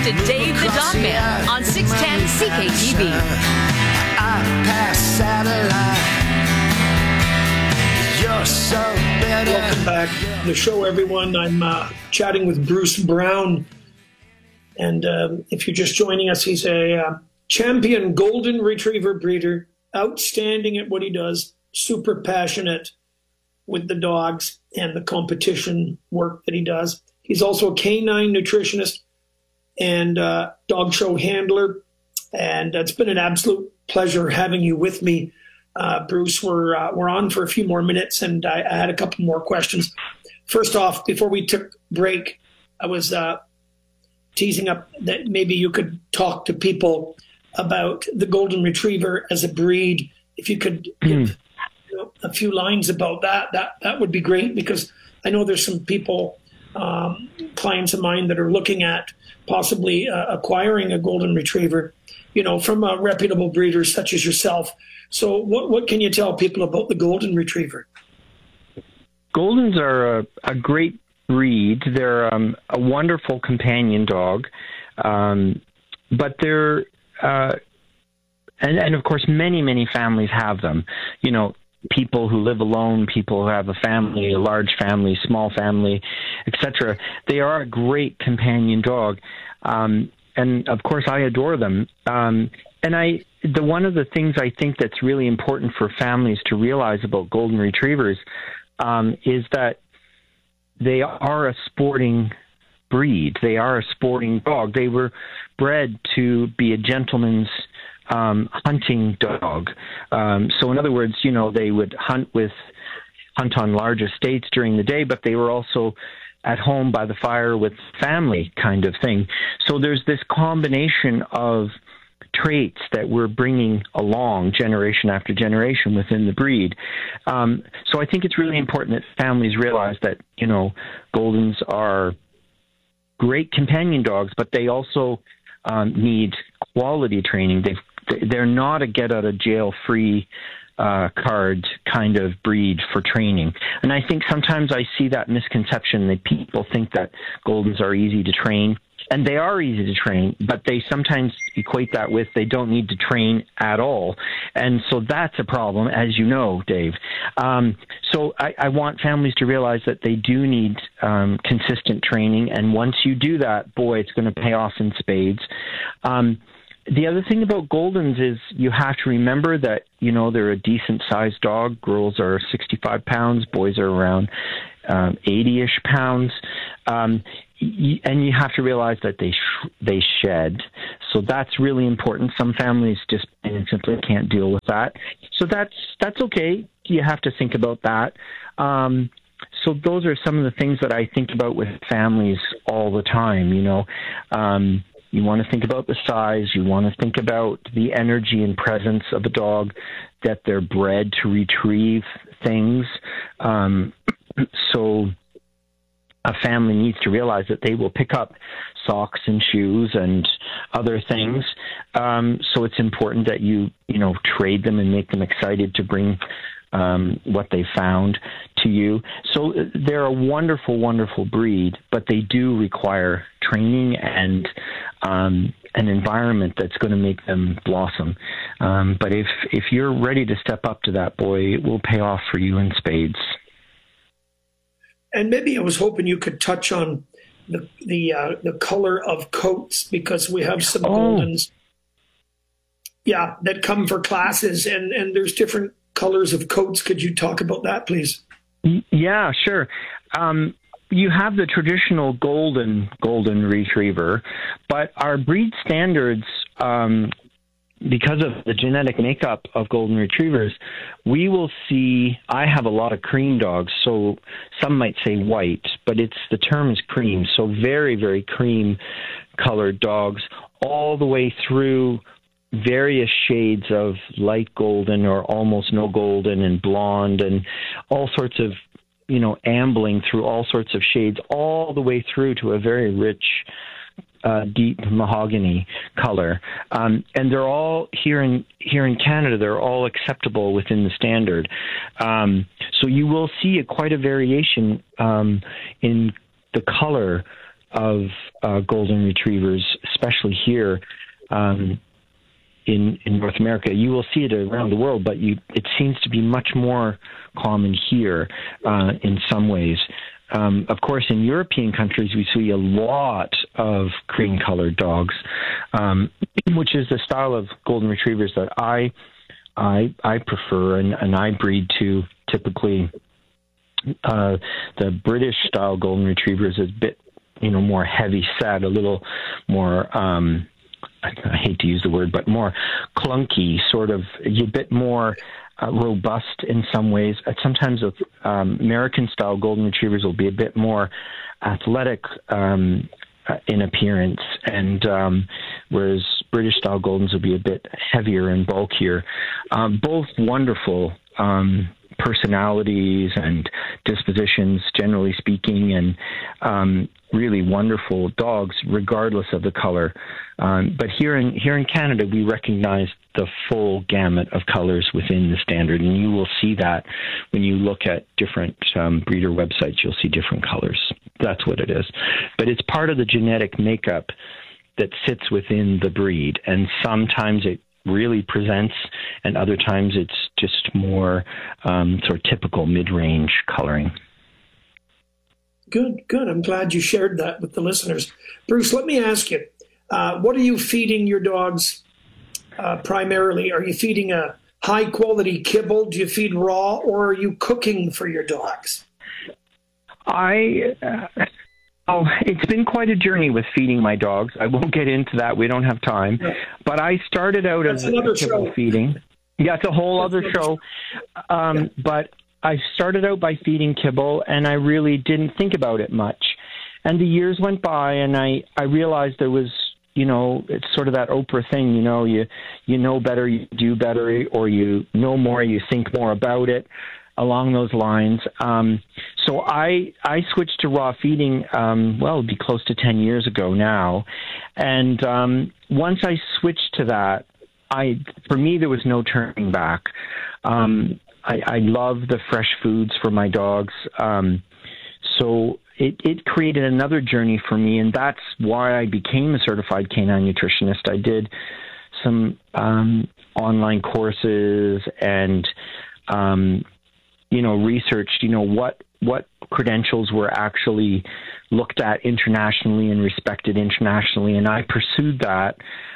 to Dave the Dog Man on 610 CKTV. I pass satellite. You're so better. Welcome back to the show, everyone. I'm chatting with Bruce Brown. And if you're just joining us, he's a champion golden retriever breeder, outstanding at what he does, super passionate with the dogs and the competition work that he does. He's also a canine nutritionist and dog show handler. And it's been an absolute pleasure having you with me, Bruce. We're on for a few more minutes, and I had a couple more questions. First off, before we took break, I was teasing up that maybe you could talk to people about the golden retriever as a breed. If you could give a few lines about that would be great, because I know there's some people, clients of mine, that are looking at possibly acquiring a golden retriever, from a reputable breeder such as yourself. So what can you tell people about the golden retriever? Goldens are a great breed. They're a wonderful companion dog, but they're and of course many families have them. People who live alone, people who have a family, a large family, small family, etc. They are a great companion dog, and of course I adore them. And one of the things I think that's really important for families to realize about golden retrievers is that they are a sporting breed. They are a sporting dog. They were bred to be a gentleman's hunting dog. So in other words, they would hunt on large estates during the day, but they were also at home by the fire with family kind of thing. So there's this combination of traits that we're bringing along generation after generation within the breed. So I think it's really important that families realize that, Goldens are great companion dogs, but they also need quality training. They're not a get-out-of-jail-free card kind of breed for training. And I think sometimes I see that misconception that people think that Goldens are easy to train. And they are easy to train, but they sometimes equate that with they don't need to train at all. And so that's a problem, as you know, Dave. So I want families to realize that they do need consistent training. And once you do that, boy, it's going to pay off in spades. The other thing about Goldens is you have to remember that, they're a decent-sized dog. Girls are 65 pounds. Boys are around 80-ish pounds. And you have to realize that they shed. So that's really important. Some families just simply can't deal with that. So that's okay. You have to think about that. So those are some of the things that I think about with families all the time, You want to think about the size. You want to think about the energy and presence of a dog, that they're bred to retrieve things. So a family needs to realize that they will pick up socks and shoes and other things. So it's important that you trade them and make them excited to bring what they found to you. So they're a wonderful, wonderful breed, but they do require training and an environment that's going to make them blossom. But if you're ready to step up to that, boy, it will pay off for you in spades. And maybe I was hoping you could touch on the color of coats, because we have some Goldens, that come for classes, and there's different colors of coats. Could you talk about that, please? Yeah, sure. You have the traditional golden retriever, but our breed standards, because of the genetic makeup of golden retrievers, we will see, I have a lot of cream dogs, so some might say white, but the term is cream, so very, very cream colored dogs, all the way through various shades of light golden or almost no golden and blonde and all sorts of, ambling through all sorts of shades, all the way through to a very rich, deep mahogany color. And they're all here in Canada, they're all acceptable within the standard. So you will see quite a variation in the color of golden retrievers, especially here in North America. You will see it around the world, but it seems to be much more common here in some ways. Of course, in European countries, we see a lot of cream-colored dogs, which is the style of golden retrievers that I prefer, and I breed to. Typically, the British-style golden retrievers is a bit, more heavy set, a little more. I hate to use the word, but more clunky, sort of a bit more robust in some ways. Sometimes American-style golden retrievers will be a bit more athletic in appearance, and whereas British-style Goldens will be a bit heavier and bulkier. Both wonderful personalities and dispositions, generally speaking, and really wonderful dogs, regardless of the color. But here in Canada, we recognize the full gamut of colors within the standard, and you will see that when you look at different breeder websites. You'll see different colors. That's what it is. But it's part of the genetic makeup that sits within the breed, and sometimes it really presents, and other times it's just more sort of typical mid-range coloring. Good. I'm glad you shared that with the listeners. Bruce, let me ask you, what are you feeding your dogs primarily? Are you feeding a high-quality kibble? Do you feed raw, or are you cooking for your dogs? It's been quite a journey with feeding my dogs. I won't get into that. We don't have time. But I started out as kibble feeding. Yeah, it's a whole other show. But I started out by feeding kibble, and I really didn't think about it much. And the years went by, and I realized there was, it's sort of that Oprah thing, you know better, you do better, or you know more, you think more about it, along those lines. So I switched to raw feeding, it'd be close to 10 years ago now. And once I switched to that, for me, there was no turning back. I love the fresh foods for my dogs. So it created another journey for me, and that's why I became a certified canine nutritionist. I did some online courses and, researched, what credentials were actually looked at internationally and respected internationally, and I pursued that.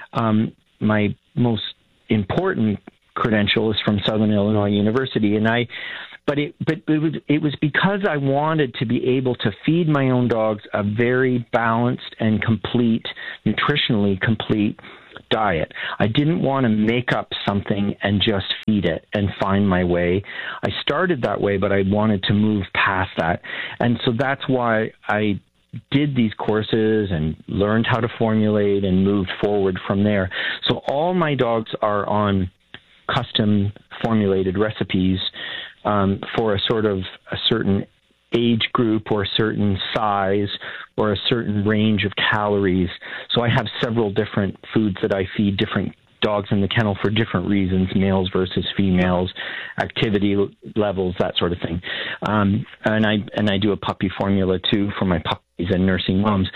My most important credential is from Southern Illinois University, but it was because I wanted to be able to feed my own dogs a very balanced and nutritionally complete diet. I didn't want to make up something and just feed it and find my way. I started that way, but I wanted to move past that. And so that's why I did these courses and learned how to formulate and moved forward from there. So all my dogs are on custom formulated recipes for a certain age group or a certain size or a certain range of calories. So I have several different foods that I feed different dogs in the kennel for different reasons, males versus females, activity levels, that sort of thing. And I do a puppy formula too for my puppies and nursing moms.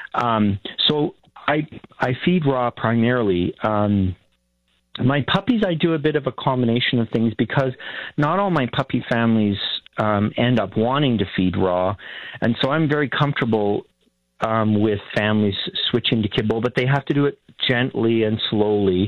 So I feed raw primarily. My puppies, I do a bit of a combination of things because not all my puppy families end up wanting to feed raw. And so I'm very comfortable with families switching to kibble, but they have to do it gently and slowly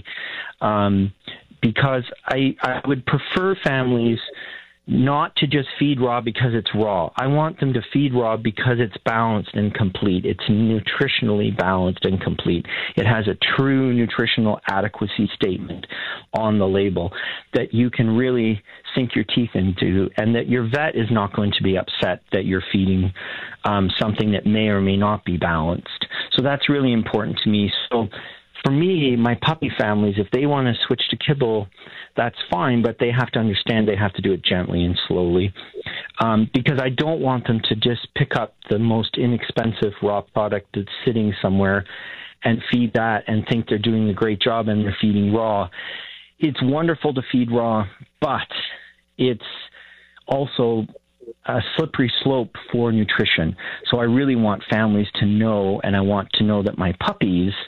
because I would prefer families not to just feed raw because it's raw. I want them to feed raw because it's balanced and complete. It's nutritionally balanced and complete. It has a true nutritional adequacy statement on the label that you can really sink your teeth into, and that your vet is not going to be upset that you're feeding something that may or may not be balanced. So that's really important to me. So for me, my puppy families, if they want to switch to kibble, that's fine, but they have to understand they have to do it gently and slowly because I don't want them to just pick up the most inexpensive raw product that's sitting somewhere and feed that and think they're doing a great job and they're feeding raw. It's wonderful to feed raw, but it's also a slippery slope for nutrition. So I really want families to know, and I want to know that my puppies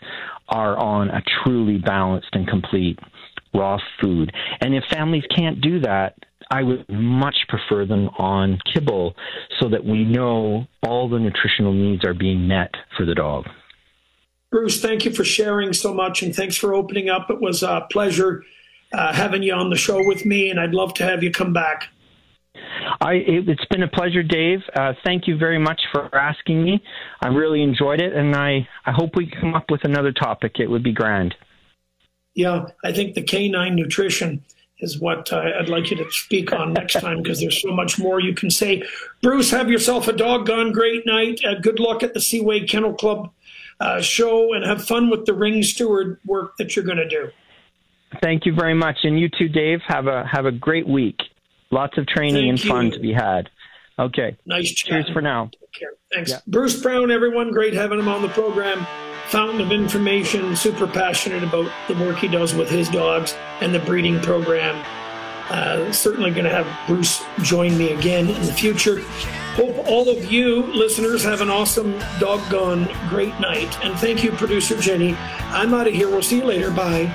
are on a truly balanced and complete raw food. And if families can't do that, I would much prefer them on kibble so that we know all the nutritional needs are being met for the dog. Bruce, thank you for sharing so much, and thanks for opening up. It was a pleasure having you on the show with me, and I'd love to have you come back. It's been a pleasure, Dave. Thank you very much for asking me. I really enjoyed it, and I hope we come up with another topic. It would be grand. Yeah, I think the canine nutrition is what I'd like you to speak on next time, because there's so much more you can say. Bruce, have yourself a doggone great night. Good luck at the Seaway Kennel Club show, and have fun with the ring steward work that you're going to do. Thank you very much. And you too, Dave. Have a great week. Lots of training and fun to be had. Okay. Nice chat. Cheers for now. Take care. Thanks. Yeah. Bruce Brown, everyone. Great having him on the program. Fountain of information, super passionate about the work he does with his dogs and the breeding program. Certainly going to have Bruce join me again in the future. Hope all of you listeners have an awesome, doggone great night. And thank you, producer Jenny. I'm out of here. We'll see you later. Bye.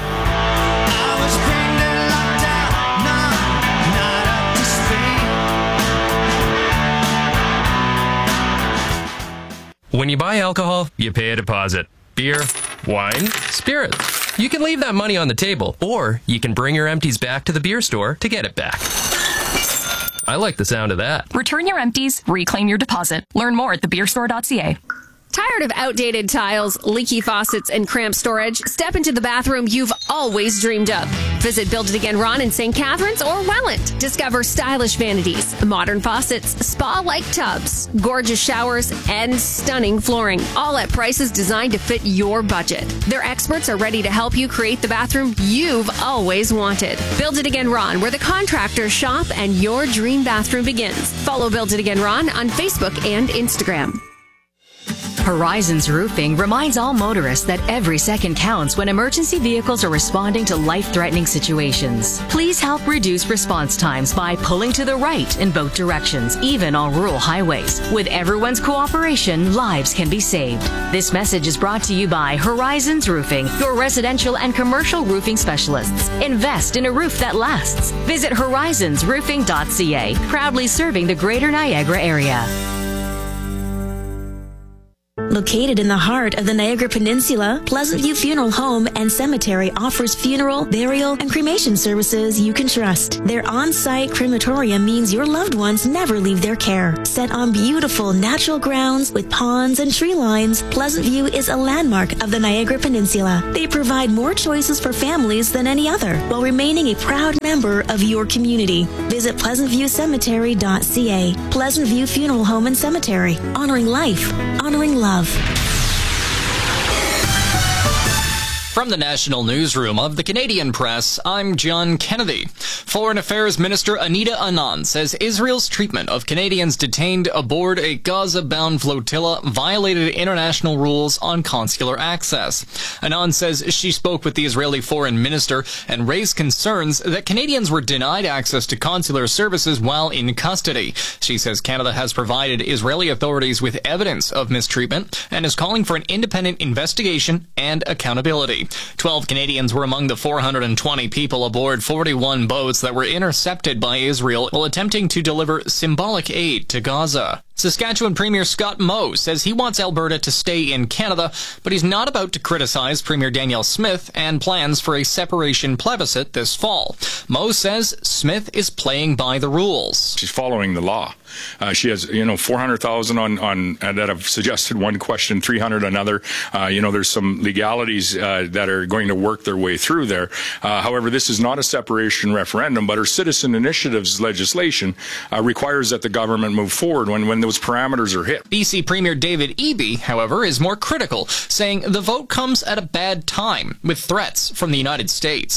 When you buy alcohol, you pay a deposit. Beer, wine, spirits. You can leave that money on the table, or you can bring your empties back to the beer store to get it back. I like the sound of that. Return your empties, reclaim your deposit. Learn more at thebeerstore.ca. Tired of outdated tiles, leaky faucets, and cramped storage? Step into the bathroom you've always dreamed of. Visit Build It Again Ron in St. Catharines or Welland. Discover stylish vanities, modern faucets, spa-like tubs, gorgeous showers, and stunning flooring, all at prices designed to fit your budget. Their experts are ready to help you create the bathroom you've always wanted. Build It Again Ron, where the contractors shop and your dream bathroom begins. Follow Build It Again Ron on Facebook and Instagram. Horizons Roofing reminds all motorists that every second counts when emergency vehicles are responding to life-threatening situations. Please help reduce response times by pulling to the right in both directions, even on rural highways. With everyone's cooperation, lives can be saved. This message is brought to you by Horizons Roofing, your residential and commercial roofing specialists. Invest in a roof that lasts. Visit horizonsroofing.ca, proudly serving the Greater Niagara area. Located in the heart of the Niagara Peninsula, Pleasant View Funeral Home and Cemetery offers funeral, burial, and cremation services you can trust. Their on-site crematorium means your loved ones never leave their care. Set on beautiful natural grounds with ponds and tree lines, Pleasant View is a landmark of the Niagara Peninsula. They provide more choices for families than any other, while remaining a proud member of your community. Visit pleasantviewcemetery.ca. Pleasant View Funeral Home and Cemetery. Honoring life. Honoring love. From the National Newsroom of the Canadian Press, I'm John Kennedy. Foreign Affairs Minister Anita Anand says Israel's treatment of Canadians detained aboard a Gaza-bound flotilla violated international rules on consular access. Anand says she spoke with the Israeli foreign minister and raised concerns that Canadians were denied access to consular services while in custody. She says Canada has provided Israeli authorities with evidence of mistreatment and is calling for an independent investigation and accountability. 12 Canadians were among the 420 people aboard 41 boats that were intercepted by Israel while attempting to deliver symbolic aid to Gaza. Saskatchewan Premier Scott Moe says he wants Alberta to stay in Canada, but he's not about to criticize Premier Danielle Smith and plans for a separation plebiscite this fall. Moe says Smith is playing by the rules. She's following the law. She has, 400,000 on that have suggested one question, 300 another. There's some legalities that are going to work their way through there. However, this is not a separation referendum, but her citizen initiatives legislation requires that the government move forward when those parameters are hit. BC Premier David Eby, however, is more critical, saying the vote comes at a bad time with threats from the United States.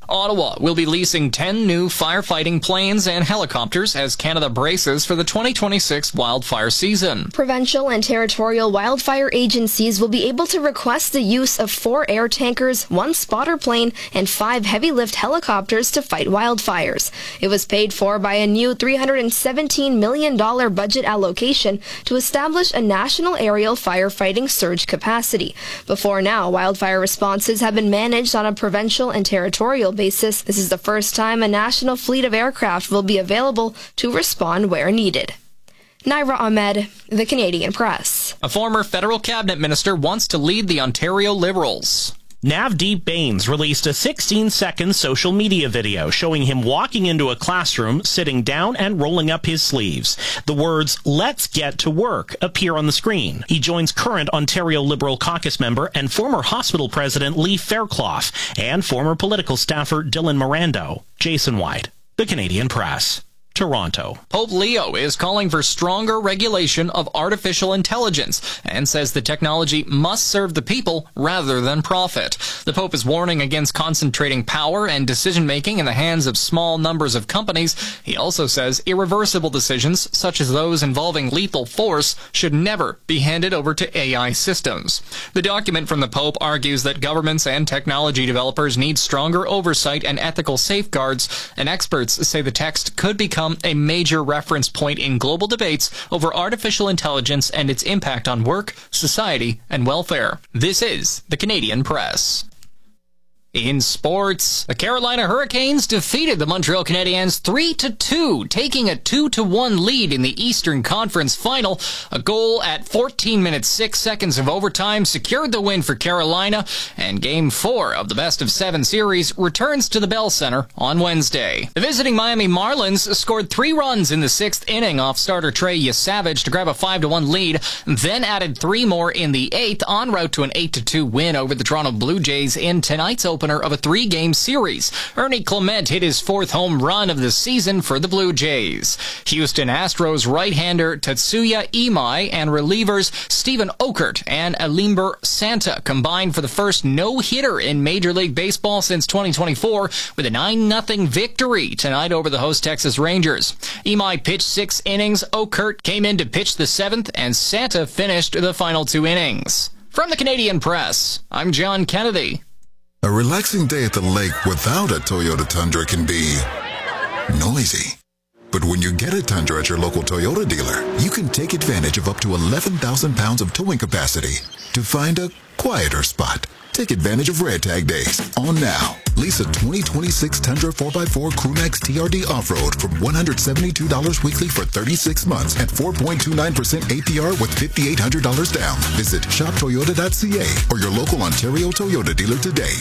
Ottawa will be leasing 10 new firefighting planes and helicopters as Canada braces for the 2026 wildfire season. Provincial and territorial wildfire agencies will be able to request the use of 4 air tankers, 1 spotter plane, and 5 heavy lift helicopters to fight wildfires. It was paid for by a new $317 million budget allocation to establish a national aerial firefighting surge capacity. Before now, wildfire responses have been managed on a provincial and territorial basis. This is the first time a national fleet of aircraft will be available to respond where needed. Naira Ahmed, The Canadian Press. A former federal cabinet minister wants to lead the Ontario Liberals. Navdeep Bains released a 16-second social media video showing him walking into a classroom, sitting down and rolling up his sleeves. The words, "Let's get to work," appear on the screen. He joins current Ontario Liberal caucus member and former hospital president Lee Fairclough and former political staffer Dylan Mirando. Jason White, The Canadian Press. Toronto. Pope Leo is calling for stronger regulation of artificial intelligence and says the technology must serve the people rather than profit. The Pope is warning against concentrating power and decision-making in the hands of small numbers of companies. He also says irreversible decisions, such as those involving lethal force, should never be handed over to AI systems. The document from the Pope argues that governments and technology developers need stronger oversight and ethical safeguards, and experts say the text could become a major reference point in global debates over artificial intelligence and its impact on work, society, and welfare. This is The Canadian Press. In sports, the Carolina Hurricanes defeated the Montreal Canadiens 3-2, taking a 2-1 lead in the Eastern Conference Final. A goal at 14 minutes 6 seconds of overtime secured the win for Carolina, and Game 4 of the best-of-7 series returns to the Bell Center on Wednesday. The visiting Miami Marlins scored 3 runs in the 6th inning off starter Trey Yesavage to grab a 5-1 lead, then added 3 more in the 8th en route to an 8-2 win over the Toronto Blue Jays in tonight's opener of a 3-game series. Ernie Clement hit his 4th home run of the season for the Blue Jays. Houston Astros right-hander Tatsuya Imai and relievers Stephen Okert and Alimber Santa combined for the first no-hitter in Major League Baseball since 2024 with a 9-0 victory tonight over the host Texas Rangers. Imai pitched 6 innings, Okert came in to pitch the 7th, and Santa finished the final 2 innings. From the Canadian Press, I'm John Kennedy. A relaxing day at the lake without a Toyota Tundra can be noisy. But when you get a Tundra at your local Toyota dealer, you can take advantage of up to 11,000 pounds of towing capacity to find a quieter spot. Take advantage of Red Tag Days on now. Lease a 2026 Tundra 4x4 Crewmax TRD Off-Road for $172 weekly for 36 months at 4.29% APR with $5,800 down. Visit shoptoyota.ca or your local Ontario Toyota dealer today.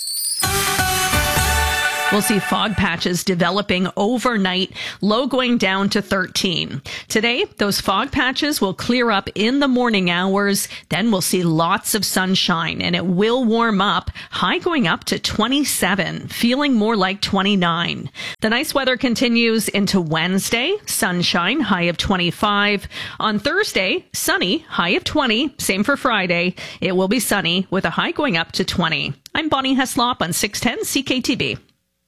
We'll see fog patches developing overnight, low going down to 13. Today, those fog patches will clear up in the morning hours. Then we'll see lots of sunshine and it will warm up, high going up to 27, feeling more like 29. The nice weather continues into Wednesday, sunshine, high of 25. On Thursday, sunny, high of 20. Same for Friday. It will be sunny with a high going up to 20. I'm Bonnie Heslop on 610 CKTB.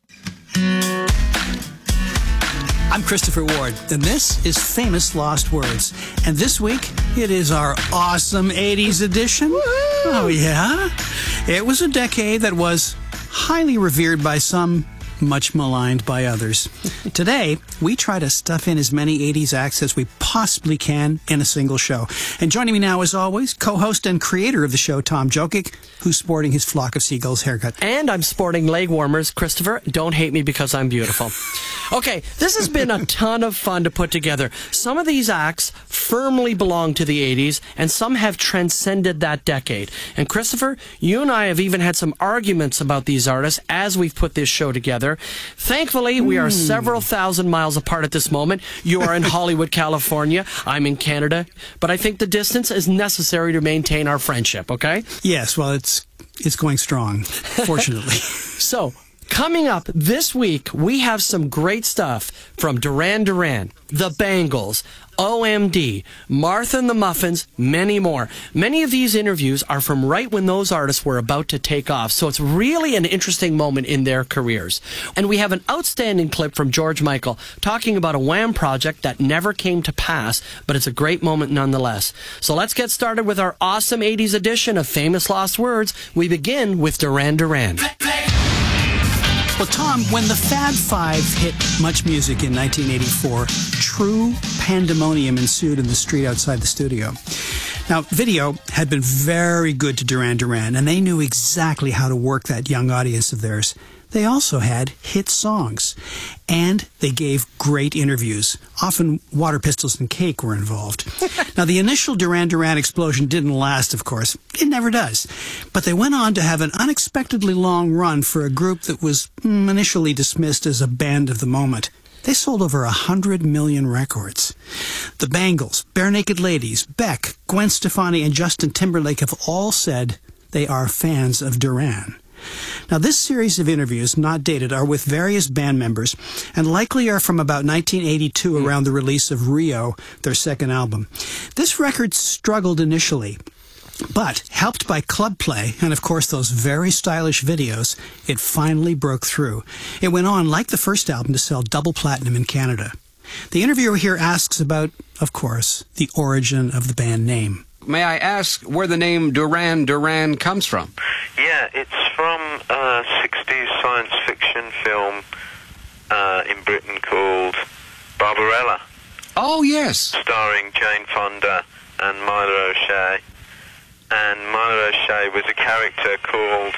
I'm Christopher Ward, and this is Famous Lost Words. And this week, it is our awesome 80s edition. Oh, yeah? It was a decade that was highly revered by some, much maligned by others. Today, we try to stuff in as many 80s acts as we possibly can in a single show. And joining me now, as always, co-host and creator of the show, Tom Jokic, who's sporting his Flock of Seagulls haircut. And I'm sporting leg warmers. Christopher, don't hate me because I'm beautiful. Okay, this has been a ton of fun to put together. Some of these acts firmly belong to the 80s, and some have transcended that decade. And Christopher, you and I have even had some arguments about these artists as we've put this show together. Thankfully, we are several thousand miles apart at this moment. You are in Hollywood, California. I'm in Canada. But I think the distance is necessary to maintain our friendship, okay? Yes, well, it's going strong, fortunately. So, Coming up this week, we have some great stuff from Duran Duran, The Bangles, OMD, Martha and the Muffins, many more. Many of these interviews are from right when those artists were about to take off, so it's really an interesting moment in their careers. And we have an outstanding clip from George Michael talking about a Wham project that never came to pass, but it's a great moment nonetheless. So let's get started with our awesome 80s edition of Famous Lost Words. We begin with Duran Duran. Well, Tom, when the Fab Five hit Much Music in 1984, true pandemonium ensued in the street outside the studio. Now, video had been very good to Duran Duran, and they knew exactly how to work that young audience of theirs. They also had hit songs, and they gave great interviews. Often Water Pistols and Cake were involved. Now, the initial Duran Duran explosion didn't last, of course. It never does. But they went on to have an unexpectedly long run for a group that was initially dismissed as a band of the moment. They sold over 100 million records. The Bangles, Bare Naked Ladies, Beck, Gwen Stefani, and Justin Timberlake have all said they are fans of Duran. Now, this series of interviews, not dated, are with various band members and likely are from about 1982, around the release of Rio, their second album. This record struggled initially, but helped by club play and, of course, those very stylish videos, it finally broke through. It went on, like the first album, to sell double platinum in Canada. The interviewer here asks about, of course, the origin of the band name. May I ask where the name Duran Duran comes from? Yeah, it's from a 60s science fiction film in Britain called Barbarella. Oh, yes. Starring Jane Fonda and Myla O'Shea. And Myla O'Shea was a character called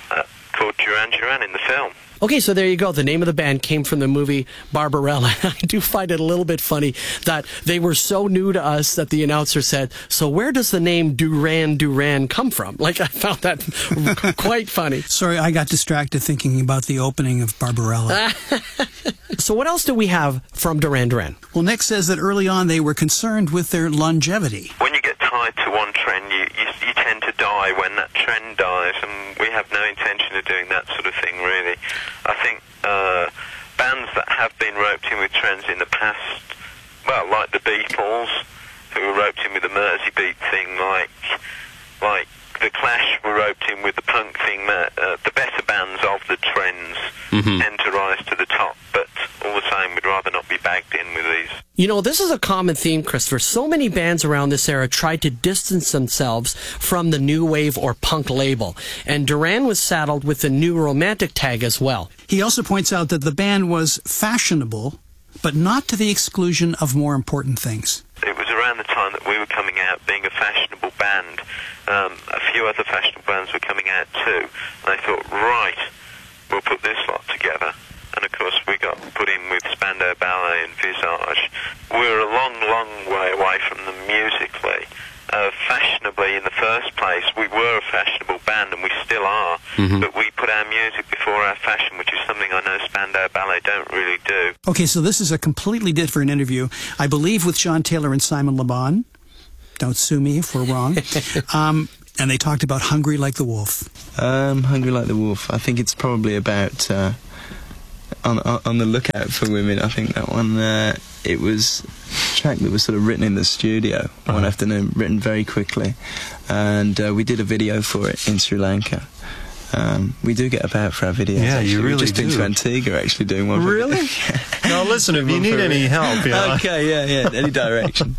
Duran Duran in the film. Okay, so there you go. The name of the band came from the movie Barbarella. I do find it a little bit funny that they were so new to us that the announcer said, so where does the name Duran Duran come from? Like, I found that quite funny. Sorry, I got distracted thinking about the opening of Barbarella. So what else do we have from Duran Duran? Well, Nick says that early on they were concerned with their longevity. When you get tied to one trend, you tend to die when that trend dies, and we have no intention of doing that sort of thing, really. I think bands that have been roped in with trends in the past, well, like the Beatles, who were roped in with the Mersey beat thing, like the Clash were roped in with the punk thing, the better bands of the trends tend to rise to the top, but all the same, we'd rather not be bagged in with these. You know, this is a common theme, Christopher. So many bands around this era tried to distance themselves from the new wave or punk label, and Duran was saddled with the new romantic tag as well. He also points out that the band was fashionable, but not to the exclusion of more important things. It was around the time that we were coming out being a fashionable band. A few other fashionable bands were coming out too, and I thought, right, we'll put this lot together. And of course we got put in with Spandau Ballet and Visage. We were a long, long way away from them musically. Fashionably, in the first place, we were a fashionable band, and we still are, but we put our music before our fashion, which is something I know Spandau Ballet don't really do. Okay, so this is a completely different interview, I believe, with John Taylor and Simon Le Bon. Don't sue me if we're wrong. And they talked about Hungry Like the Wolf. Hungry Like the Wolf. I think it's probably about on the lookout for women. I think that one, it was a track that was sort of written in the studio one afternoon, written very quickly. And we did a video for it in Sri Lanka. We do get about for our videos. Yeah, actually. you really We've just do. been to Antigua actually doing one. Really? No, listen, if you need any help, Okay, yeah, any direction.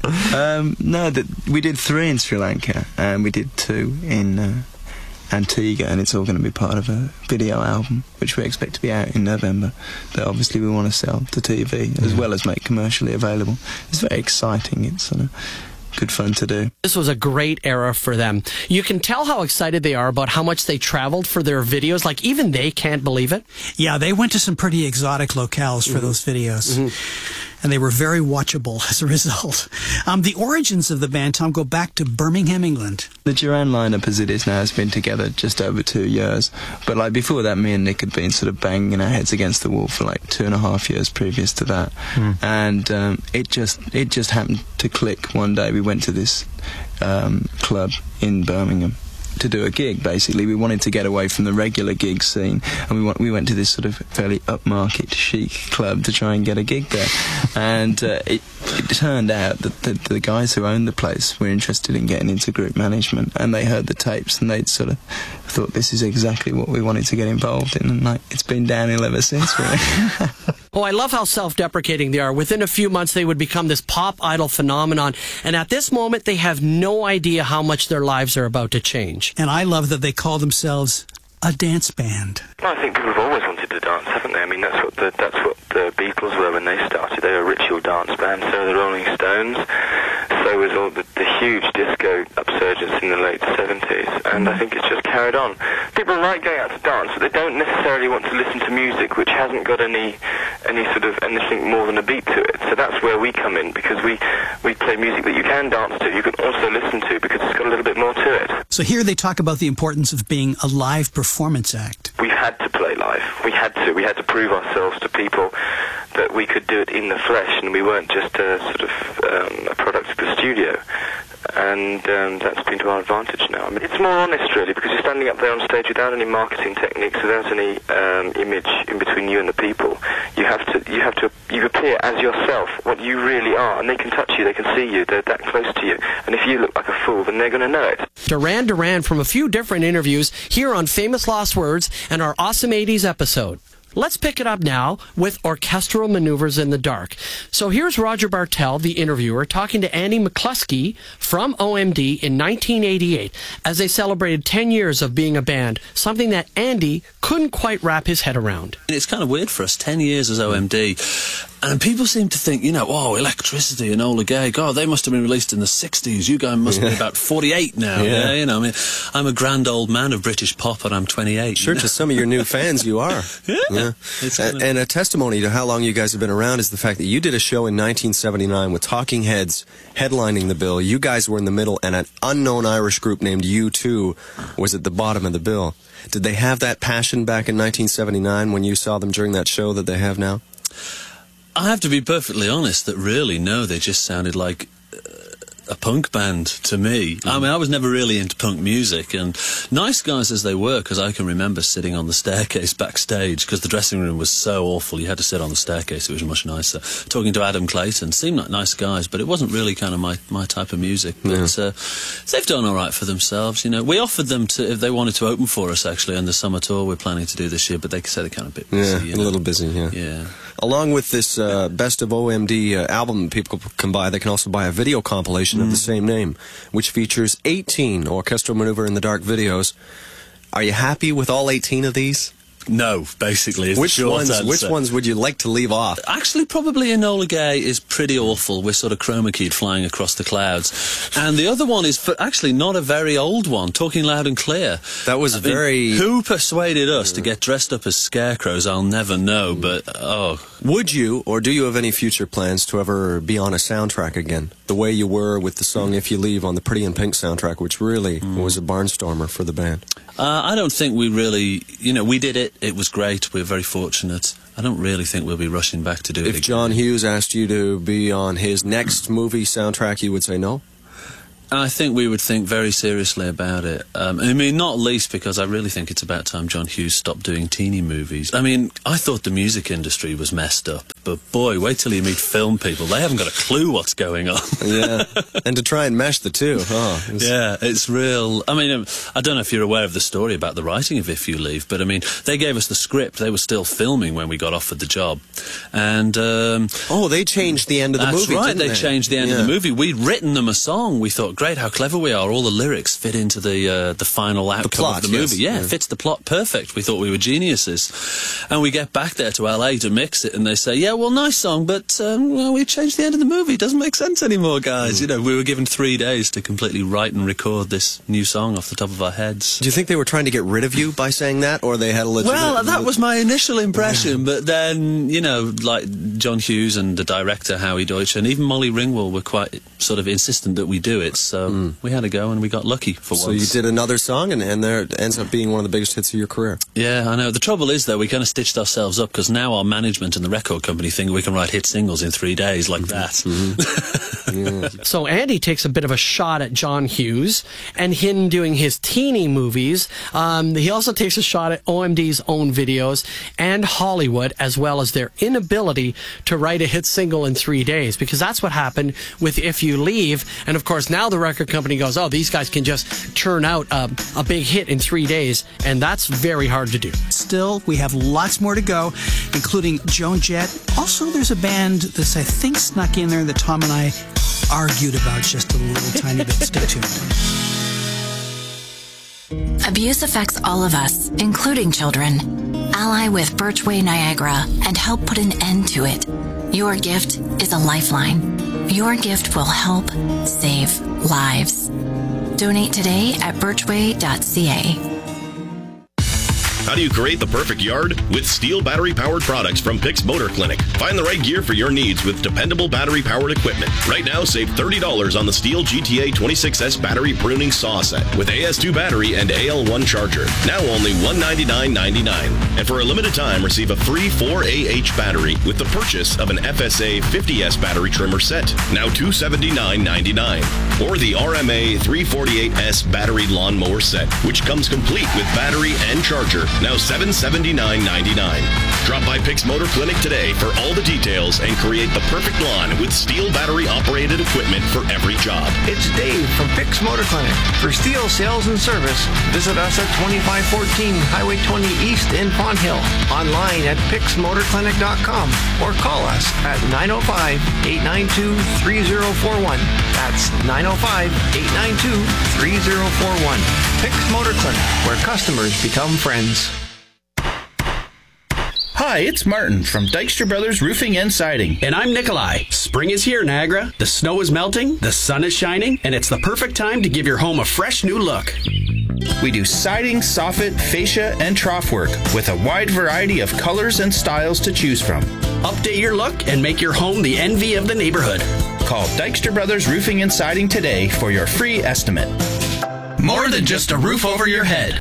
We did 3 in Sri Lanka, and we did 2 in Antigua, and it's all going to be part of a video album, which we expect to be out in November, that obviously we want to sell to TV, as well as make commercially available. It's very exciting. It's sort of good fun to do. This was a great era for them. You can tell how excited they are about how much they traveled for their videos. Like, even they can't believe it. Yeah, they went to some pretty exotic locales for those videos. And they were very watchable as a result. The origins of the band, Tom, go back to Birmingham, England. The Duran lineup as it is now has been together just over 2 years. But like before that, me and Nick had been sort of banging our heads against the wall for like 2.5 years previous to that. And it just happened to click one day. We went to this club in Birmingham, to do a gig. Basically, we wanted to get away from the regular gig scene, and we went to this sort of fairly upmarket chic club to try and get a gig there. And it turned out that the guys who owned the place were interested in getting into group management, and they heard the tapes and they'd sort of thought, this is exactly what we wanted to get involved in, and it's been downhill ever since, really. Oh, I love how self-deprecating they are. Within a few months, they would become this pop idol phenomenon. And at this moment, they have no idea how much their lives are about to change. And I love that they call themselves a dance band. I think people have always wanted to dance, haven't they? I mean, that's what the Beatles were when they started. They were a ritual dance band. So were the Rolling Stones. So was all the huge disco upsurgence in the late 70s. And I think it's just carried on. People like going out to dance, but they don't necessarily want to listen to music which hasn't got any sort of anything more than a beat to it. So that's where we come in, because we play music that you can dance to, you can also listen to, because it's got a little bit more to it. So here they talk about the importance of being a live performance act. We've had to play live. We had to prove ourselves to people that we could do it in the flesh, and we weren't just a sort of a product of the studio. And that's been to our advantage now. I mean, it's more honest, really, because you're standing up there on stage without any marketing techniques, without any image in between you and the people. You appear as yourself, what you really are, and they can touch you, they can see you, they're that close to you. And if you look like a fool, then they're going to know it. Duran Duran from a few different interviews here on Famous Lost Words and our Awesome 80s episode. Let's pick it up now with Orchestral Maneuvers in the Dark. So here's Roger Bartel, the interviewer, talking to Andy McCluskey from OMD in 1988 as they celebrated 10 years of being a band, something that Andy couldn't quite wrap his head around. It's kind of weird for us, 10 years as OMD. And people seem to think, oh, Electricity and Ola Gay, God, they must have been released in the 60s. You guys must be about 48 now. Yeah. I mean, I'm a grand old man of British pop, and I'm 28. Sure, to some of your new fans, you are. Yeah. And a testimony to how long you guys have been around is the fact that you did a show in 1979 with Talking Heads headlining the bill. You guys were in the middle, and an unknown Irish group named U2 was at the bottom of the bill. Did they have that passion back in 1979 when you saw them during that show that they have now? I have to be perfectly honest that really, no, they just sounded like a punk band to me. I mean, I was never really into punk music, and nice guys as they were, because I can remember sitting on the staircase backstage, because the dressing room was so awful, you had to sit on the staircase, it was much nicer. Talking to Adam Clayton, seemed like nice guys, but it wasn't really kind of my type of music. But they've done all right for themselves, We offered them if they wanted to open for us, actually, on the summer tour we're planning to do this year, but they said they're kind of a bit busy. Yeah, a little busy, Yeah. Along with this Best of OMD album people can buy, they can also buy a video compilation of the same name, which features 18 Orchestral Maneuver in the Dark videos. Are you happy with all 18 of these? No, basically. Which ones would you like to leave off? Actually, probably Enola Gay is pretty awful. We're sort of chroma keyed flying across the clouds. And the other one is actually not a very old one, Talking Loud and Clear. That was who persuaded us to get dressed up as scarecrows, I'll never know, but Would you, or do you have any future plans to ever be on a soundtrack again? The way you were with the song If You Leave on the Pretty in Pink soundtrack, which really was a barnstormer for the band. I don't think we really, we did it. It was great. We're very fortunate. I don't really think we'll be rushing back to do it again. If John Hughes asked you to be on his next movie soundtrack, you would say no? I think we would think very seriously about it. I mean, not least because I really think it's about time John Hughes stopped doing teeny movies. I mean, I thought the music industry was messed up, but boy, wait till you meet film people. They haven't got a clue what's going on. Yeah, and to try and mesh the two. Yeah, it's real. I mean, I don't know if you're aware of the story about the writing of If You Leave, but I mean, they gave us the script. They were still filming when we got offered the job. And they changed the end of the movie, That's right, didn't they changed the end of the movie. We'd written them a song. We thought, great, how clever we are. All the lyrics fit into the final outcome of the movie. Yeah, it fits the plot perfect. We thought we were geniuses. And we get back there to LA to mix it, and they say, yeah, well, nice song, but we changed the end of the movie. It doesn't make sense anymore, guys. We were given 3 days to completely write and record this new song off the top of our heads. Do you think they were trying to get rid of you by saying that, or they had a legitimate... Well, that was my initial impression, but then, like John Hughes and the director, Howie Deutsch, and even Molly Ringwald were quite sort of insistent that we do it, so we had to go, and we got lucky for once. So you did another song, and there it ends up being one of the biggest hits of your career. Yeah, I know. The trouble is, though, we kind of stitched ourselves up, because now our management and the record company company think we can write hit singles in 3 days like that. So Andy takes a bit of a shot at John Hughes and him doing his teeny movies. He also takes a shot at OMD's own videos and Hollywood, as well as their inability to write a hit single in 3 days, because that's what happened with If You Leave. And of course, now the record company goes, oh, these guys can just churn out a big hit in 3 days, and that's very hard to do. Still, we have lots more to go, including Joan Jett. Also, there's a band that's, I think, snuck in there that Tom and I argued about just a little tiny bit. Stay tuned. Abuse affects all of us, including children. Ally with Birchway Niagara and help put an end to it. Your gift is a lifeline. Your gift will help save lives. Donate today at birchway.ca. How do you create the perfect yard? With Steel battery-powered products from Pix Motor Clinic. Find the right gear for your needs with dependable battery-powered equipment. Right now, save $30 on the Steel GTA 26S battery pruning saw set with AS2 battery and AL1 charger. Now only $199.99. And for a limited time, receive a free 4AH battery with the purchase of an FSA 50S battery trimmer set. Now $279.99. Or the RMA 348S battery lawnmower set, which comes complete with battery and charger. Now $779.99. Drop by Pix Motor Clinic today for all the details and create the perfect lawn with Steel battery-operated equipment for every job. It's Dave from Pix Motor Clinic. For Steel sales and service, visit us at 2514 Highway 20 East in Fonthill. Online at pixmotorclinic.com or call us at 905-892-3041. That's 905-892-3041. Pix Motor Clinic, where customers become friends. Hi, it's Martin from Dykstra Brothers Roofing and Siding. And I'm Nikolai. Spring is here, Niagara. The snow is melting, the sun is shining, and it's the perfect time to give your home a fresh new look. We do siding, soffit, fascia, and trough work with a wide variety of colors and styles to choose from. Update your look and make your home the envy of the neighborhood. Call Dykstra Brothers Roofing and Siding today for your free estimate. More than just a roof over your head.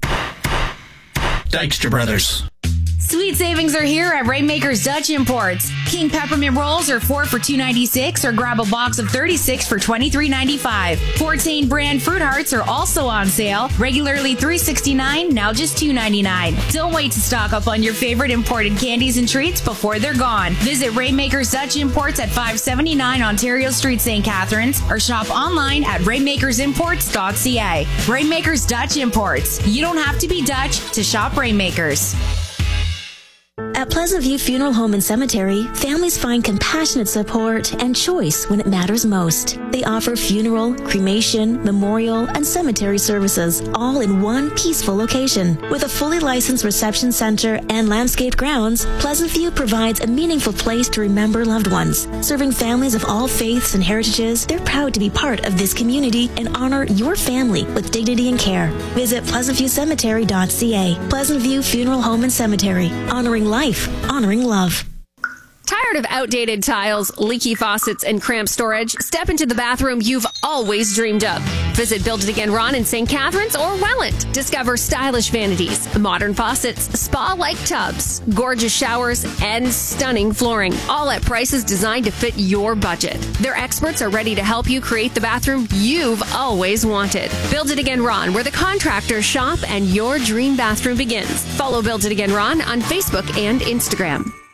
Dykstra Brothers. Sweet savings are here at Rainmaker's Dutch Imports. King peppermint rolls are 4 for $2.96 or grab a box of 36 for $23.95. Fortain brand fruit hearts are also on sale. Regularly $3.69, now just $2.99. Don't wait to stock up on your favorite imported candies and treats before they're gone. Visit Rainmaker's Dutch Imports at 579 Ontario Street, St. Catharines, or shop online at rainmakersimports.ca. Rainmaker's Dutch Imports. You don't have to be Dutch to shop Rainmakers. At Pleasant View Funeral Home and Cemetery, families find compassionate support and choice when it matters most. They offer funeral, cremation, memorial, and cemetery services, all in one peaceful location. With a fully licensed reception center and landscaped grounds, Pleasant View provides a meaningful place to remember loved ones. Serving families of all faiths and heritages, they're proud to be part of this community and honor your family with dignity and care. Visit pleasantviewcemetery.ca. Pleasant View Funeral Home and Cemetery, honoring life, honoring love. Tired of outdated tiles, leaky faucets, and cramped storage? Step into the bathroom you've always dreamed of. Visit Build It Again Ron in St. Catharines or Welland. Discover stylish vanities, modern faucets, spa-like tubs, gorgeous showers, and stunning flooring, all at prices designed to fit your budget. Their experts are ready to help you create the bathroom you've always wanted. Build It Again Ron, where the contractors shop and your dream bathroom begins. Follow Build It Again Ron on Facebook and Instagram.